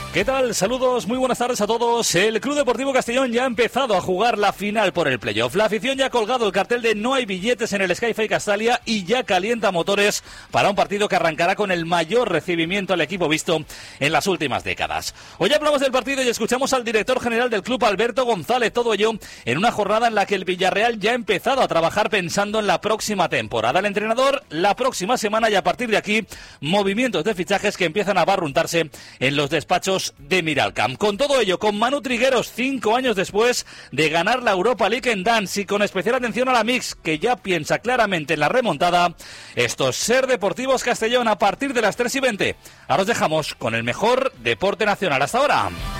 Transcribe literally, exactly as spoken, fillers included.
¿Qué tal? Saludos, muy buenas tardes a todos. El Club Deportivo Castellón ya ha empezado a jugar la final por el playoff. La afición ya ha colgado el cartel de no hay billetes en el Sky-Fi Castalia y ya calienta motores para un partido que arrancará con el mayor recibimiento al equipo visto en las últimas décadas. Hoy hablamos del partido y escuchamos al director general del club, Alberto González, todo ello en una jornada en la que el Villarreal ya ha empezado a trabajar pensando en la próxima temporada. El entrenador la próxima semana y a partir de aquí movimientos de fichajes que empiezan a barruntarse en los despachos de Miralcamp. Con todo ello, con Manu Trigueros, cinco años después de ganar la Europa League en Dance y con especial atención a la Mix, que ya piensa claramente en la remontada. Esto es Ser Deportivos Castellón a partir de las tres y veinte. Ahora os dejamos con el mejor deporte nacional hasta ahora.